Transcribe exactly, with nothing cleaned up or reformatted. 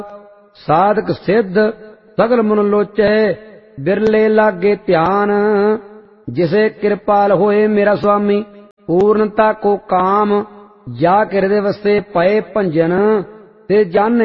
साधक सिद्ध सगल मन लोचै बिरले लागे ध्यान। जिसे कृपाल होए मेरा स्वामी पूर्णता को काम। जा हृदय वसे पए भंजन ते जाने